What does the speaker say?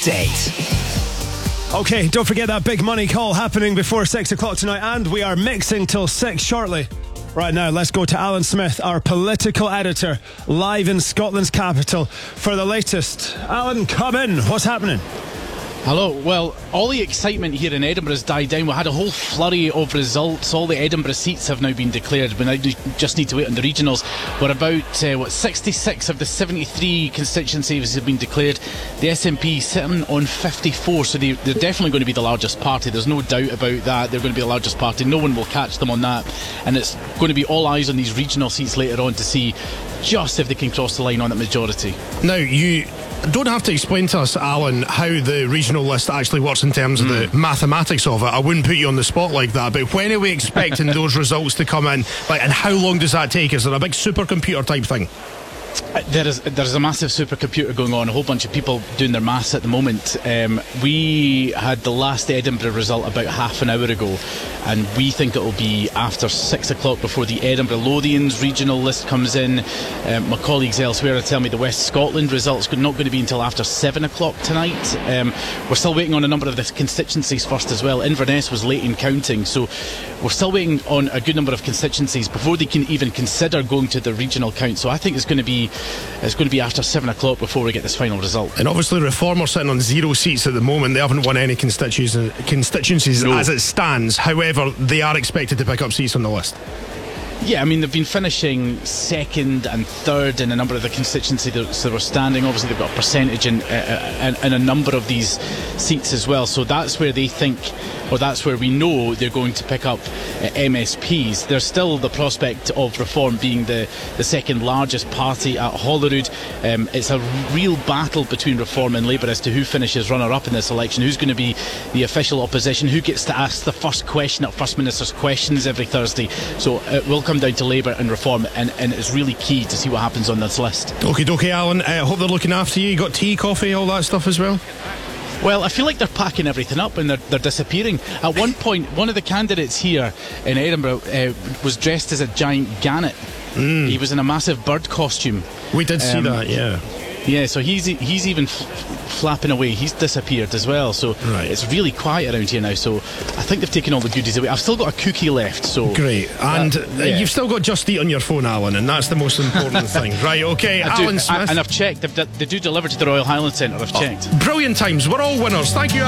update. Okay, don't forget that big money call happening before 6 o'clock tonight, and we are mixing till 6 shortly. Right now, let's go to Alan Smith, our political editor, live in Scotland's capital for the latest. Alan, come in. What's happening? Hello. Well, all the excitement here in Edinburgh has died down. We had a whole flurry of results. All the Edinburgh seats have now been declared. We now just need to wait on the regionals. We're about 66 of the 73 constituencies have been declared. The SNP sitting on 54, so they're definitely going to be the largest party. There's no doubt about that. They're going to be the largest party. No one will catch them on that. And it's going to be all eyes on these regional seats later on to see just if they can cross the line on that majority. Now, you don't have to explain to us, Alan, how the regional list actually works in terms of the mathematics of it. I wouldn't put you on the spot like that, but when are we expecting those results to come in? And how long does that take? Is there a big supercomputer type thing? There's a massive supercomputer going on, a whole bunch of people doing their maths at the moment. We had the last Edinburgh result about half an hour ago, and we think it will be after 6 o'clock before the Edinburgh Lothians regional list comes in. My colleagues elsewhere are telling me the West Scotland results are not going to be until after 7 o'clock tonight. We're still waiting on a number of the constituencies first as well. Inverness was late in counting, so we're still waiting on a good number of constituencies before they can even consider going to the regional count. So I think it's going to be after 7 o'clock before we get this final result. And obviously Reform are sitting on 0 seats at the moment. They haven't won any constituencies as it stands. However, they are expected to pick up seats on the list. Yeah, I mean, they've been finishing second and third in a number of the constituencies that were standing. Obviously, they've got a percentage in a number of these seats as well. So that's where they think, or that's where we know they're going to pick up MSPs. There's still the prospect of Reform being the second largest party at Holyrood. It's a real battle between Reform and Labour as to who finishes runner-up in this election, who's going to be the official opposition, who gets to ask the first question at First Minister's Questions every Thursday. So it will come down to Labour and Reform, and it's really key to see what happens on this list. Okie dokie, Alan. I hope they're looking after you. You got tea, coffee, all that stuff as well? Well, I feel like they're packing everything up and they're disappearing. At one point, one of the candidates here in Edinburgh was dressed as a giant gannet. He was in a massive bird costume. We did see that, yeah. Yeah, so he's even flapping away. He's disappeared as well. So It's really quiet around here now. So I think they've taken all the goodies away. I've still got a cookie left. So great. And you've still got Just Eat on your phone, Alan, and that's the most important thing. Right, okay. Alan Smith. And I've checked. They do deliver to the Royal Highland Centre. I've checked. Brilliant times. We're all winners. Thank you,